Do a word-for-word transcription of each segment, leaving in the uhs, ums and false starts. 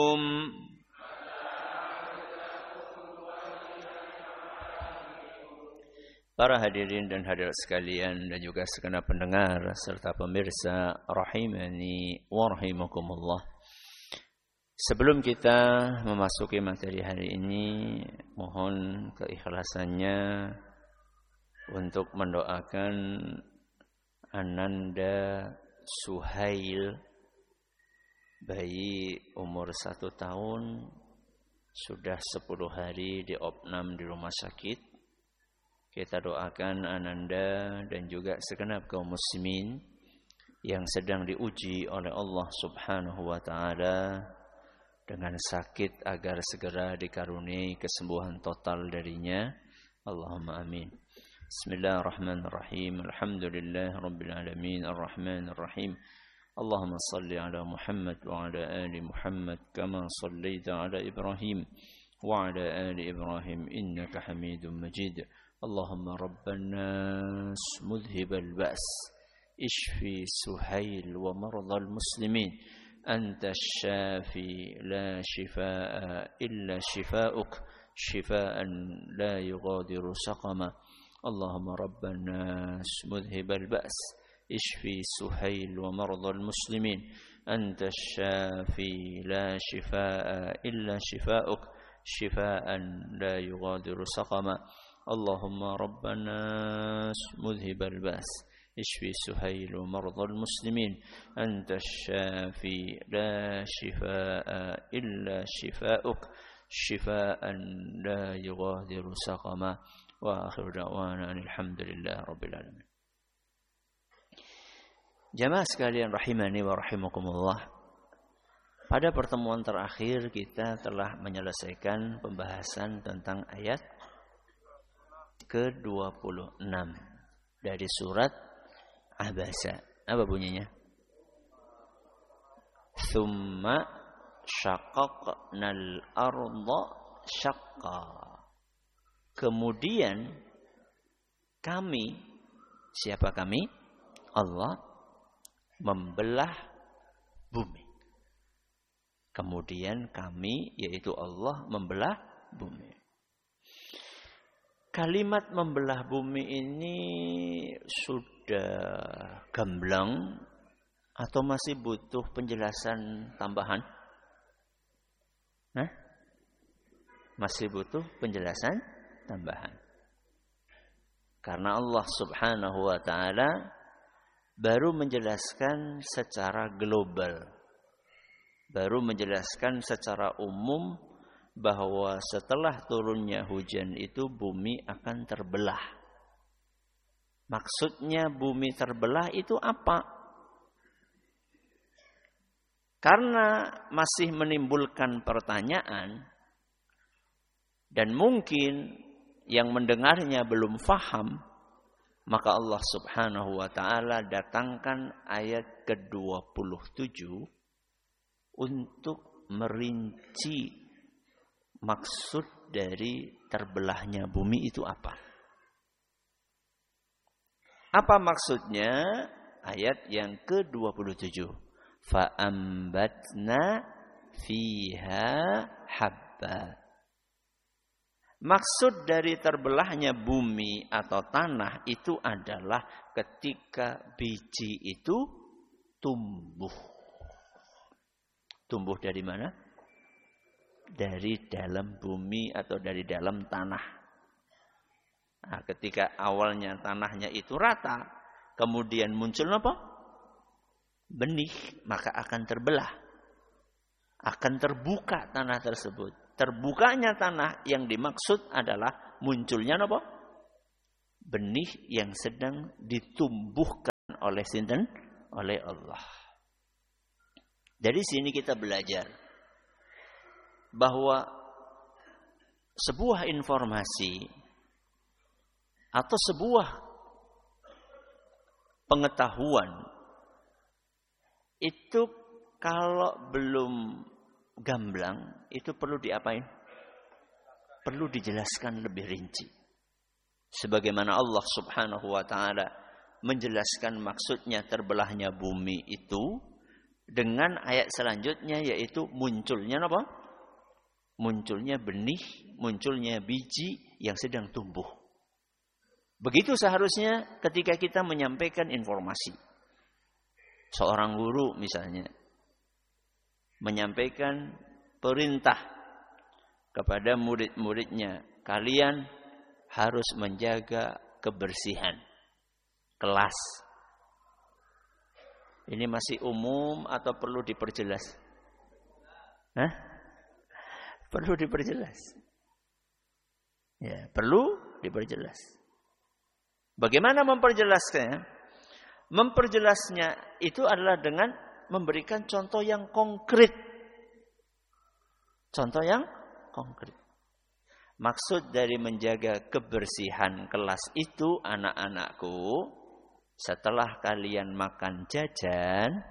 Para hadirin dan hadirat sekalian dan juga segenap pendengar serta pemirsa rahimani wa rahimakumullah. Sebelum kita memasuki materi hari ini, mohon keikhlasannya untuk mendoakan Ananda Suhail, bayi umur satu tahun, sudah sepuluh hari diopnam di rumah sakit. Kita doakan Ananda dan juga segenap kaum muslimin yang sedang diuji oleh Allah Subhanahu wa taala dengan sakit agar segera dikaruniai kesembuhan total darinya. Allahumma amin. Bismillahirrahmanirrahim. Alhamdulillah rabbil alamin arrahmanir rahim. Allahumma salli ala Muhammad wa ala ali Muhammad kama sallaita ala Ibrahim wa ala ali Ibrahim innaka Hamidum Majid. اللهم رب الناس مذهب البأس اشفي سهيل ومرضى المسلمين أنت الشافي لا شفاء إلا شفاؤك شفاء لا يغادر سقما اللهم رب الناس مذهب البأس اشفي سهيل ومرضى المسلمين أنت الشافي لا شفاء إلا شفاؤك شفاء لا يغادر سقما اللهم رب الناس مذهب البأس اشفي سهيل ومرضى المسلمين أنت الشافي لا شفاء إلا شفاؤك شفاء لا يغادر سقما وآخر دعوانا الحمد لله رب العالمين. Jamaah sekalian rahimani wa rahimakumullah. Pada pertemuan terakhir kita telah menyelesaikan pembahasan tentang ayat ke dua puluh enam dari surat Abasa. Apa bunyinya? Tsumma syaqqaqnal arda syaqqa. Kemudian kami, siapa kami? Allah membelah bumi. Kemudian kami, yaitu Allah, membelah bumi. Kalimat membelah bumi ini sudah gamblang atau masih butuh penjelasan tambahan? Hah? Masih butuh penjelasan tambahan. Karena Allah Subhanahu wa taala baru menjelaskan secara global. Baru menjelaskan secara umum bahwa setelah turunnya hujan itu bumi akan terbelah. Maksudnya bumi terbelah itu apa? Karena masih menimbulkan pertanyaan dan mungkin yang mendengarnya belum faham, maka Allah Subhanahu wa taala datangkan ayat ke dua puluh tujuh untuk merinci maksud dari terbelahnya bumi itu apa? Apa maksudnya ayat yang ke dua puluh tujuh? Fa'ambatna fiha habba. Maksud dari terbelahnya bumi atau tanah itu adalah ketika biji itu tumbuh. Tumbuh dari mana? Dari dalam bumi atau dari dalam tanah. Nah, ketika awalnya tanahnya itu rata, kemudian muncul apa? Benih, maka akan terbelah. Akan terbuka tanah tersebut. Terbukanya tanah yang dimaksud adalah munculnya apa? Benih yang sedang ditumbuhkan oleh sinten? Oleh Allah. Dari sini kita belajar bahwa sebuah informasi atau sebuah pengetahuan itu kalau belum gamblang itu perlu diapain? Perlu dijelaskan lebih rinci. Sebagaimana Allah Subhanahu wa taala menjelaskan maksudnya terbelahnya bumi itu dengan ayat selanjutnya, yaitu munculnya apa? Munculnya benih, munculnya biji yang sedang tumbuh. Begitu seharusnya ketika kita menyampaikan informasi. Seorang guru misalnya menyampaikan perintah kepada murid-muridnya, kalian harus menjaga kebersihan kelas. Ini masih umum atau perlu diperjelas? Hah? Perlu diperjelas. Ya, perlu diperjelas. Bagaimana memperjelaskannya? Memperjelasnya itu adalah dengan memberikan contoh yang konkret. Contoh yang konkret. Maksud dari menjaga kebersihan kelas itu, anak-anakku, setelah kalian makan jajan,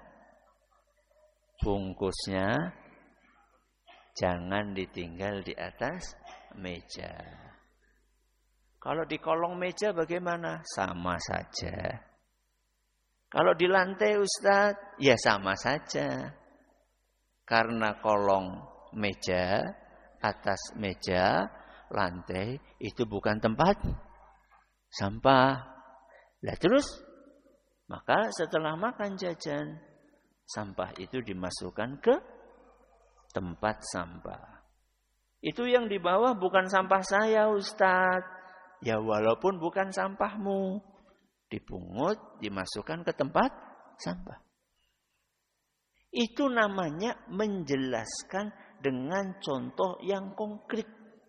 bungkusnya jangan ditinggal di atas meja. Kalau di kolong meja bagaimana? Sama saja. Kalau di lantai Ustadz, ya sama saja. Karena kolong meja, atas meja, lantai itu bukan tempat sampah. Lah terus, maka setelah makan jajan, sampah itu dimasukkan ke tempat sampah. Itu yang di bawah bukan sampah saya Ustadz. Ya walaupun bukan sampahmu, dipungut, dimasukkan ke tempat sampah. Itu namanya menjelaskan dengan contoh yang konkret.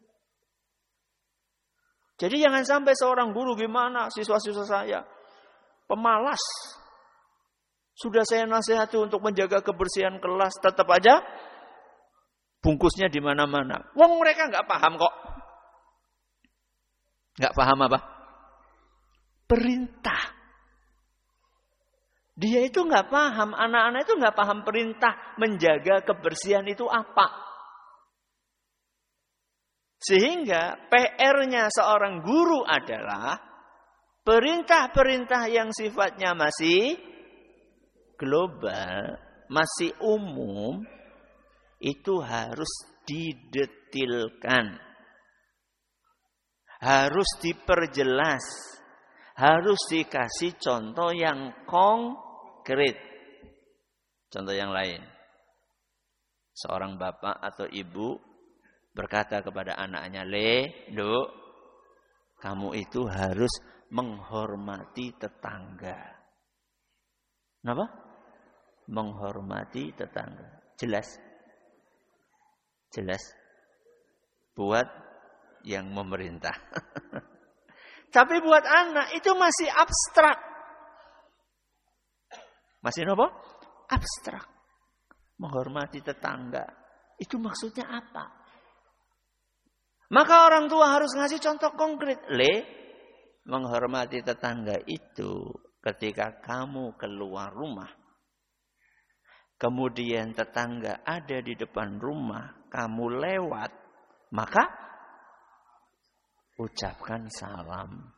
Jadi jangan sampai seorang guru, gimana siswa-siswa saya pemalas. Sudah saya nasihati untuk menjaga kebersihan kelas, tetap aja bungkusnya di mana-mana. Wong mereka nggak paham kok. Nggak paham apa? Perintah. Dia itu nggak paham, anak-anak itu nggak paham perintah menjaga kebersihan itu apa. Sehingga P R-nya seorang guru adalah perintah-perintah yang sifatnya masih global, masih umum, itu harus didetilkan. Harus diperjelas. Harus dikasih contoh yang konkret. Contoh yang lain. Seorang bapak atau ibu berkata kepada anaknya, Le, Duk, kamu itu harus menghormati tetangga. Kenapa? Menghormati tetangga. Jelas? Jelas? Buat yang memerintah. Tapi buat anak itu masih abstrak. Masih apa? Abstrak. Menghormati tetangga. Itu maksudnya apa? Maka orang tua harus ngasih contoh konkret. Le, menghormati tetangga itu ketika kamu keluar rumah. Kemudian tetangga ada di depan rumah. Kamu lewat. Maka ucapkan salam.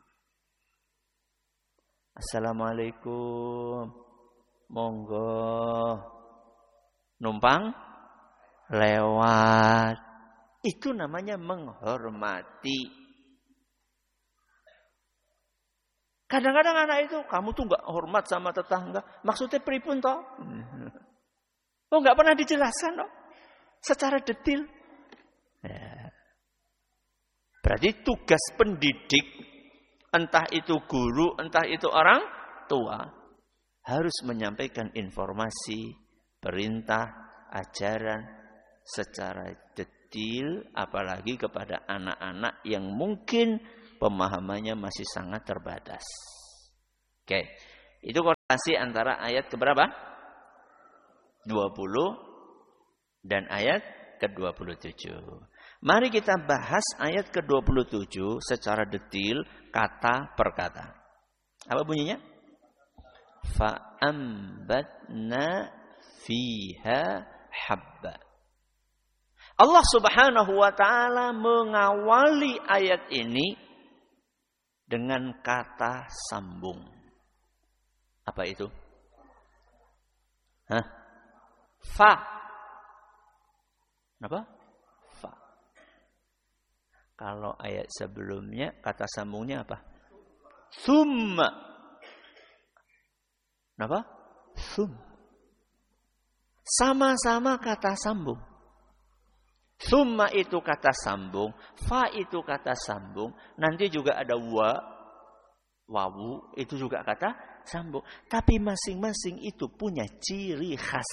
Assalamualaikum. Monggo. Numpang lewat. Itu namanya menghormati. Kadang-kadang anak itu, kamu tuh gak hormat sama tetangga. Maksudnya pripun toh? Oh gak pernah dijelaskan toh? Secara detil. Ya. Berarti tugas pendidik, entah itu guru, entah itu orang tua, harus menyampaikan informasi, perintah, ajaran secara detil, apalagi kepada anak-anak yang mungkin pemahamannya masih sangat terbatas. Oke, itu korelasi antara ayat keberapa? dua puluh dan ayat ke dua puluh tujuh. Mari kita bahas ayat ke dua puluh tujuh secara detil, kata per kata. Apa bunyinya? Fa'ambatna fiha habba. Allah Subhanahu wa ta'ala mengawali ayat ini dengan kata sambung. Apa itu? Hah? Fa. Apa? Fa. Kalau ayat sebelumnya kata sambungnya apa? Summa. Apa? Sum. Sama-sama kata sambung. Summa itu kata sambung, fa itu kata sambung, nanti juga ada wa, wawu itu juga kata sambung. Tapi masing-masing itu punya ciri khas.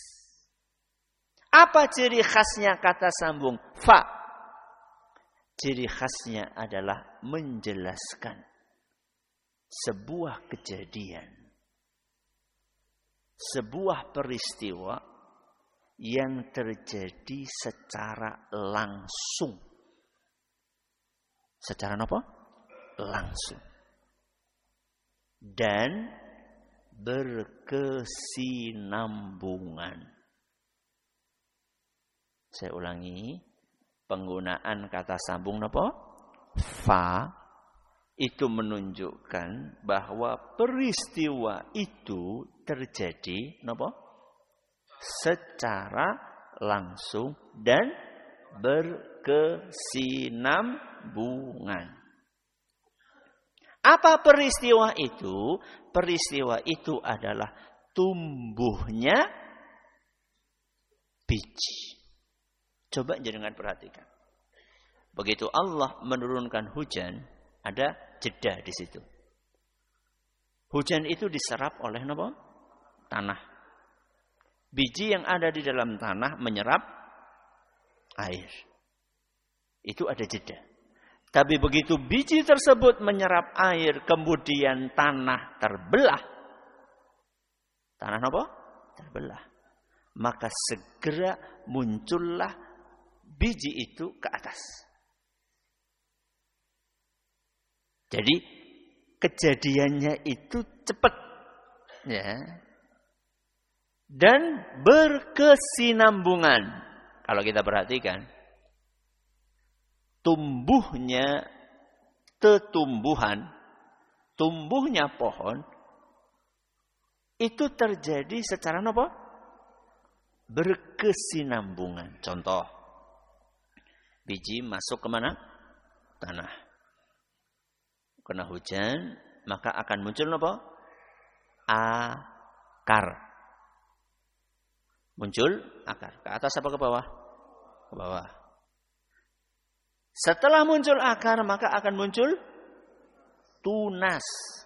Apa ciri khasnya kata sambung? Fa. Ciri khasnya adalah menjelaskan sebuah kejadian, sebuah peristiwa yang terjadi secara langsung. Secara apa? Langsung. Dan berkesinambungan. Saya ulangi. Penggunaan kata sambung apa? Fa. Itu menunjukkan bahwa peristiwa itu terjadi apa? Secara langsung dan berkesinambungan. Apa peristiwa itu? Peristiwa itu adalah tumbuhnya biji. Coba jangan perhatikan. Begitu Allah menurunkan hujan, ada jeda di situ. Hujan itu diserap oleh apa? Tanah. Biji yang ada di dalam tanah menyerap air. Itu ada jeda. Tapi begitu biji tersebut menyerap air, kemudian tanah terbelah. Tanah apa? Terbelah. Maka segera muncullah biji itu ke atas. Jadi kejadiannya itu cepat. Ya. Dan berkesinambungan. Kalau kita perhatikan, tumbuhnya tetumbuhan, tumbuhnya pohon, itu terjadi secara apa? Berkesinambungan. Contoh, biji masuk ke mana? Tanah. Kena hujan, maka akan muncul apa? Akar. Muncul akar. Ke atas apa ke bawah? Ke bawah. Setelah muncul akar, maka akan muncul tunas.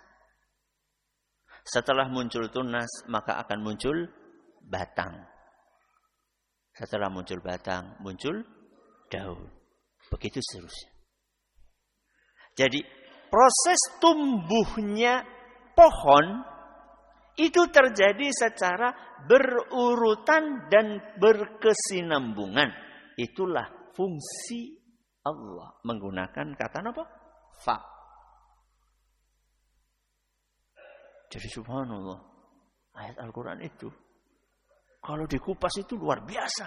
Setelah muncul tunas, maka akan muncul batang. Setelah muncul batang, muncul daun. Begitu seterusnya. Jadi, proses tumbuhnya pohon itu terjadi secara berurutan dan berkesinambungan. Itulah fungsi Allah menggunakan kata apa? Fa. Jadi subhanallah, ayat Al-Quran itu kalau dikupas itu luar biasa.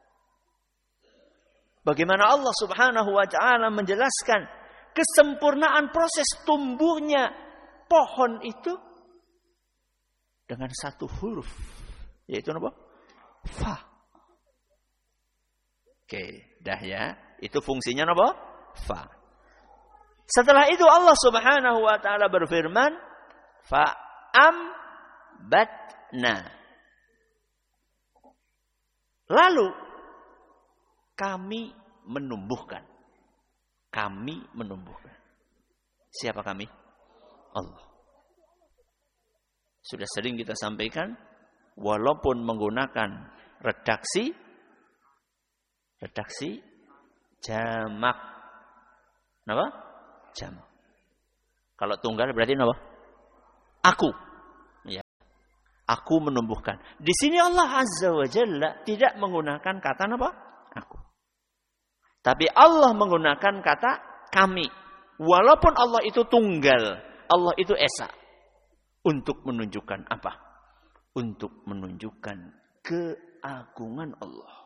Bagaimana Allah subhanahu wa ta'ala menjelaskan kesempurnaan proses tumbuhnya pohon itu dengan satu huruf, yaitu apa? Fa. Oke, dah ya. Itu fungsinya apa? Fa. Setelah itu Allah Subhanahu wa taala berfirman, fa ambatna. Lalu kami menumbuhkan. Kami menumbuhkan. Siapa kami? Allah. Sudah sering kita sampaikan, walaupun menggunakan redaksi, redaksi jamak. Kenapa? Jamak. Kalau tunggal berarti apa? Aku. Ya. Aku menumbuhkan. Di sini Allah Azza wa Jalla tidak menggunakan kata apa? Aku. Tapi Allah menggunakan kata kami. Walaupun Allah itu tunggal, Allah itu esa. Untuk menunjukkan apa? Untuk menunjukkan keagungan Allah.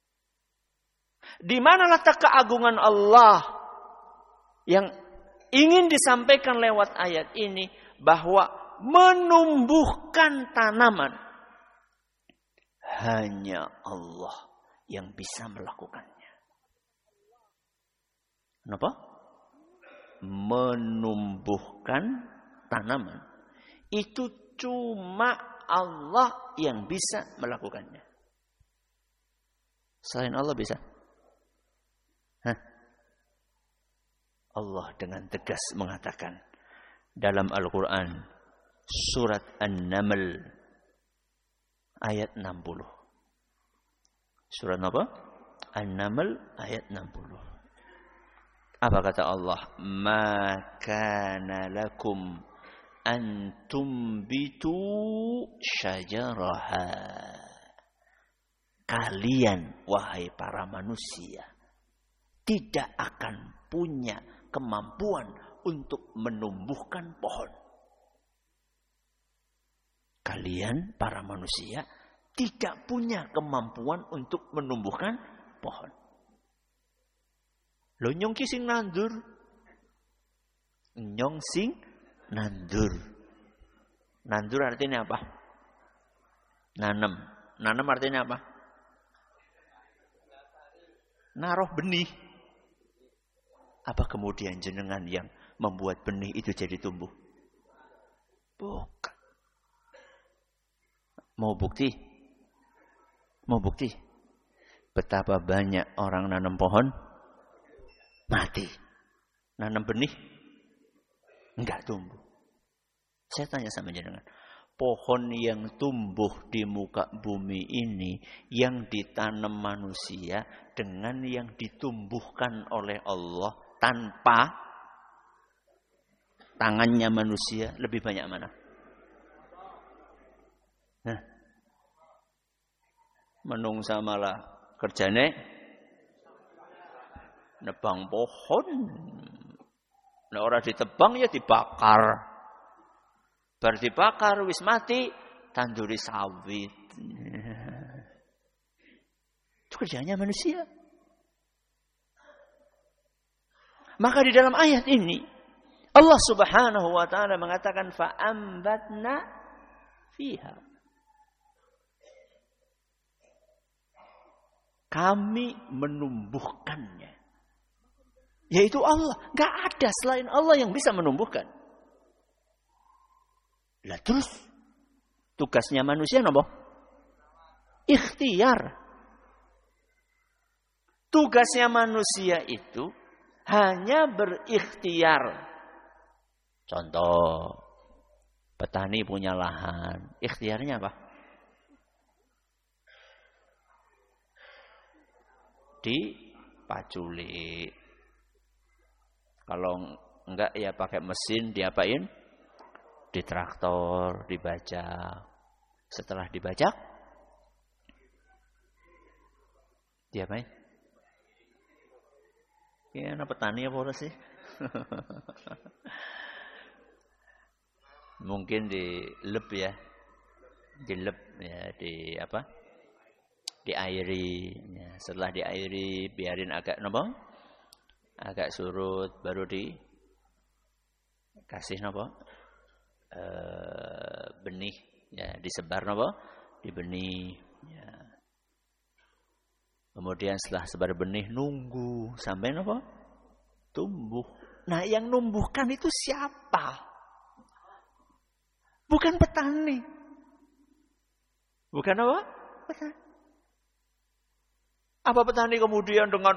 Di mana letak keagungan Allah yang ingin disampaikan lewat ayat ini? Bahwa menumbuhkan tanaman hanya Allah yang bisa melakukannya. Kenapa? Menumbuhkan tanaman. Itu cuma Allah yang bisa melakukannya. Selain Allah bisa? Hah? Allah dengan tegas mengatakan dalam Al-Quran surat An-Naml ayat enam puluh. Surat apa? An-Naml ayat enam puluh. Apa kata Allah? Ma kana lakum an tumbitu syajaraha. Kalian, wahai para manusia, tidak akan punya kemampuan untuk menumbuhkan pohon. Kalian, para manusia, tidak punya kemampuan untuk menumbuhkan pohon. Lo nyong ki sing nandur. Nyong sing nandur. Nandur artinya apa? Nanam. Nanam artinya apa? Naruh benih. Apa kemudian jenengan yang membuat benih itu jadi tumbuh? Bukan. Mau bukti? Mau bukti? Betapa banyak orang nanam pohon mati. Nanam benih enggak tumbuh. Saya tanya sama jenengan, pohon yang tumbuh di muka bumi ini yang ditanam manusia dengan yang ditumbuhkan oleh Allah tanpa tangannya manusia lebih banyak mana? Nah, menungsa malah kerjane nebang pohon. Nah, orang ditebang ya dibakar. Bar dibakar wis mati tanduri sawit. Itu kerjanya manusia. Maka di dalam ayat ini Allah Subhanahu wa taala mengatakan fa'ambatna fiha. Kami menumbuhkannya. Yaitu Allah. Gak ada selain Allah yang bisa menumbuhkan. Lah terus tugasnya manusia apa? Ikhtiar. Tugasnya manusia itu hanya berikhtiar. Contoh, petani punya lahan. Ikhtiarnya apa? Dipaculi. Kalau enggak ya pakai mesin diapain? Di traktor, dibajak. Setelah dibajak, diapain? Ya, anak petani apa sih? Mungkin dilep ya. Dilep ya, di apa? Diairi. Ya, setelah diairi, biarin agak napa? Agak surut, baru di kasih napa? E, benih ya, disebar napa? Di benih ya. Kemudian setelah sebar benih nunggu sampai napa? Tumbuh. Nah, yang numbuhkan itu siapa? Bukan petani. Bukan apa? Petani. Apa petani kemudian dengan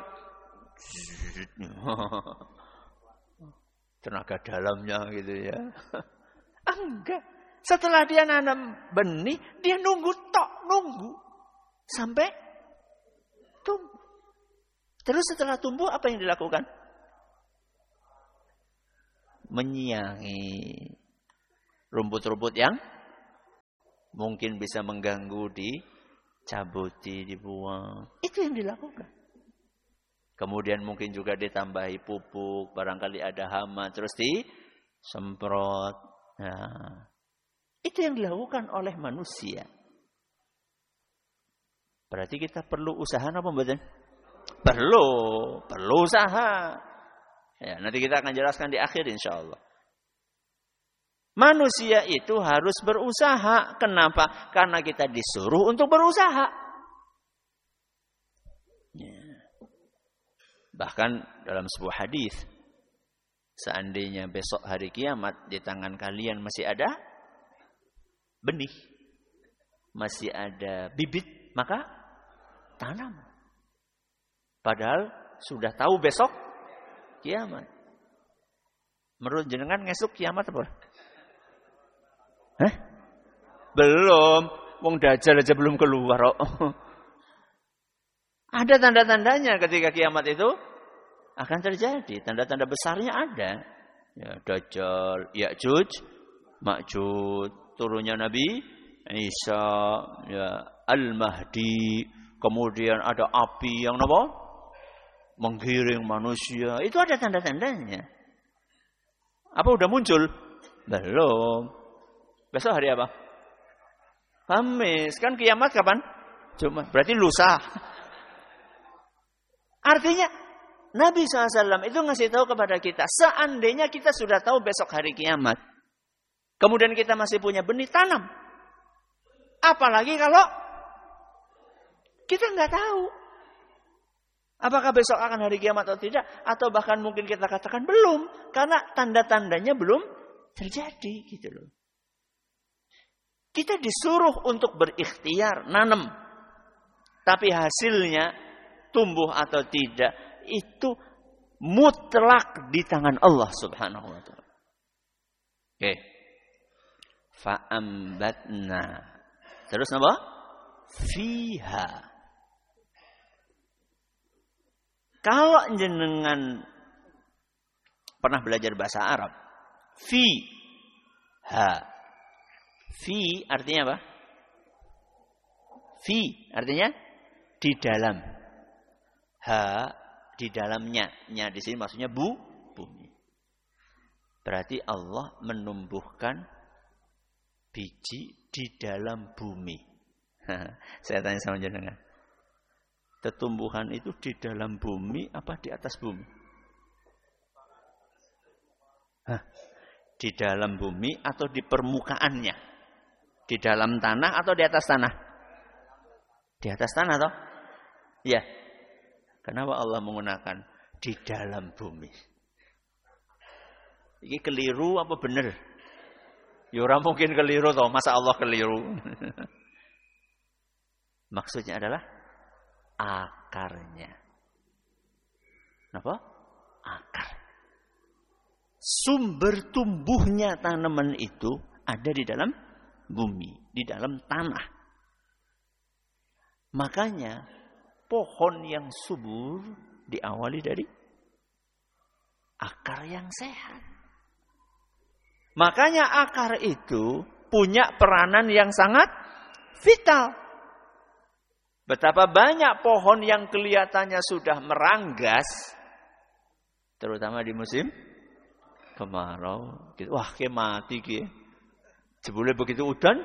tenaga dalamnya gitu ya? Enggak. Setelah dia nanam benih, dia nunggu tok, nunggu sampai tumbuh. Terus setelah tumbuh apa yang dilakukan? Menyiangi rumput-rumput yang mungkin bisa mengganggu, dicabuti, dibuang. Itu yang dilakukan. Kemudian mungkin juga ditambahi pupuk, barangkali ada hama, terus disemprot. Nah, itu yang dilakukan oleh manusia. Berarti kita perlu usaha apa mboten? Perlu, perlu usaha. Ya, nanti kita akan jelaskan di akhir insyaallah. Manusia itu harus berusaha. Kenapa? Karena kita disuruh untuk berusaha. Ya. Bahkan dalam sebuah hadis, seandainya besok hari kiamat di tangan kalian masih ada benih, masih ada bibit, maka tanam. Padahal sudah tahu besok kiamat. Menurut jenengan ngesuk kiamat apa? Hah? Belum. Wong dajjal aja belum keluar. Oh. Ada tanda-tandanya ketika kiamat itu akan terjadi. Tanda-tanda besarnya ada. Ya, Dajjal, Ya'juj, Ma'juj, turunnya Nabi Isa, ya, Al-Mahdi, kemudian ada api yang apa? Menggiring manusia. Itu ada tanda-tandanya. Apa udah muncul? Belum. Besok hari apa? Kamis. Kan kiamat kapan? Jumat. Berarti lusa. Artinya Nabi shallallahu alaihi wasallam itu ngasih tahu kepada kita, seandainya kita sudah tahu besok hari kiamat, kemudian kita masih punya benih, tanam. Apalagi kalau kita nggak tahu apakah besok akan hari kiamat atau tidak, atau bahkan mungkin kita katakan belum, karena tanda-tandanya belum terjadi, gitu loh. Kita disuruh untuk berikhtiar, nanam, tapi hasilnya tumbuh atau tidak, itu mutlak di tangan Allah Subhanahu wa taala. Oke. Fa'ambatna. Terus apa? Fiha. Kalau jenengan pernah belajar bahasa Arab, fi ha. Fi artinya apa? Fi artinya di dalam. Ha di dalamnya. Nya di sini maksudnya bu, bumi. Berarti Allah menumbuhkan biji di dalam bumi. Saya tanya sama jenengan. Tumbuhan itu di dalam bumi apa di atas bumi? Hah? Di dalam bumi atau di permukaannya? Di dalam tanah atau di atas tanah? Di atas tanah toh? Ya. Kenapa Allah menggunakan di dalam bumi? Ini keliru apa benar? Ya orang mungkin keliru toh, masa Allah keliru? Maksudnya adalah akarnya. Kenapa? Akar. Sumber tumbuhnya tanaman itu ada di dalam bumi, di dalam tanah. Makanya pohon yang subur diawali dari akar yang sehat. Makanya akar itu punya peranan yang sangat vital. Betapa banyak pohon yang kelihatannya sudah meranggas, terutama di musim kemarau. Wah, kayak mati kayak. Jebule begitu udan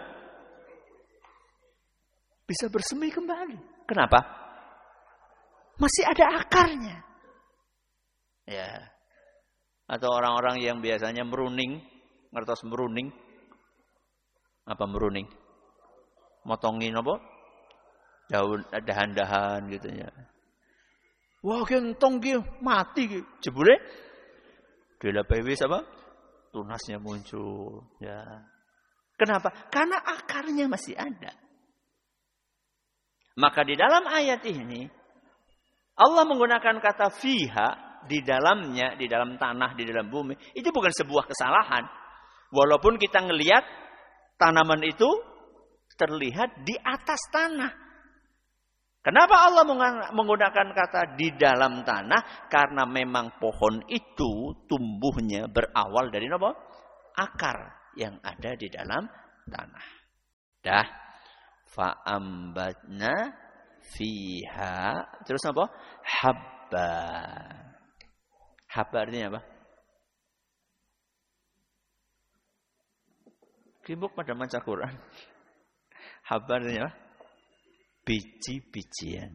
bisa bersemi kembali. Kenapa? Masih ada akarnya. Ya. Atau orang-orang yang biasanya meruning, ngertos meruning. Apa meruning? Motongin apa? Daun, dahan-dahan gitu ya. Wah, gentong ki mati ki. Jebule dilapis apa? Tunasnya muncul, ya. Kenapa? Karena akarnya masih ada. Maka di dalam ayat ini Allah menggunakan kata fiha, di dalamnya, di dalam tanah, di dalam bumi. Itu bukan sebuah kesalahan. Walaupun kita ngelihat tanaman itu terlihat di atas tanah. Kenapa Allah menggunakan kata di dalam tanah? Karena memang pohon itu tumbuhnya berawal dari apa? Akar yang ada di dalam tanah. Dah. Fa'ambatna fiha. Terus apa? Habba. Habba artinya apa? Kibuk pada baca Quran. Habba artinya apa? Biji-bijian.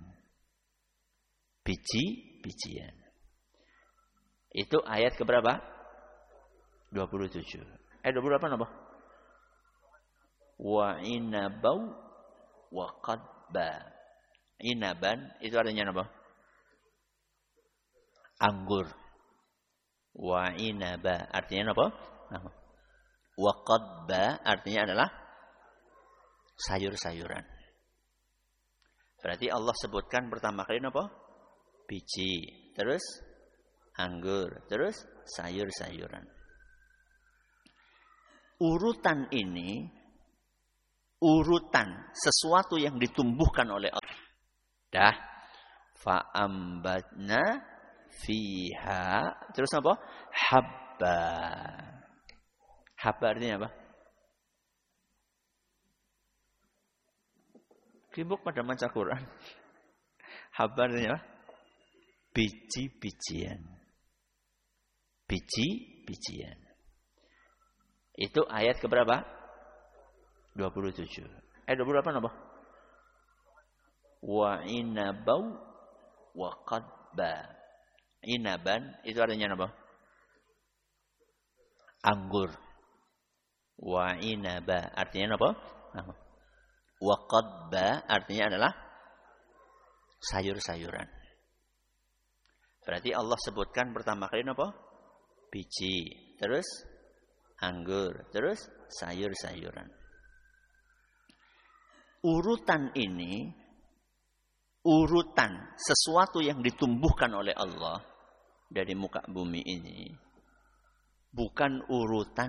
Biji-bijian. Itu ayat keberapa? dua puluh tujuh. Ayat dua puluh delapan apa? Wa inabau wa qadba. Inaban itu artinya apa? Anggur. Wa inaba artinya apa? Wa qadba artinya adalah sayur-sayuran. Berarti Allah sebutkan pertama kali apa? Biji, terus anggur, terus sayur-sayuran. Urutan ini, urutan sesuatu yang ditumbuhkan oleh Allah. Dah, fa'ambatna fiha, terus apa? Habba. Habba artinya apa? Sibuk pada baca Quran. Habba artinya apa? Biji-bijian. Biji-bijian. Itu ayat keberapa? dua puluh tujuh. Ayat dua puluh delapan apa? Wa inabau wa qadba. Inaban itu artinya apa? Anggur. Wa inaba artinya apa? Wa qadba artinya adalah sayur-sayuran. Berarti Allah sebutkan pertama kali apa? Biji, terus anggur, terus sayur-sayuran. Urutan ini, urutan sesuatu yang ditumbuhkan oleh Allah dari muka bumi ini, bukan urutan